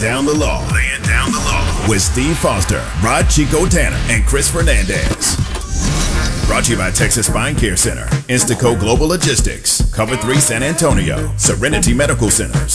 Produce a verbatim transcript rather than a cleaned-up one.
Down the law. Laying down the law. With Steve Foster, Rod Chico Tanner, and Chris Fernandez. Brought to you by Texas Spine Care Center, Instaco Global Logistics, Cover three San Antonio, Serenity Medical Centers,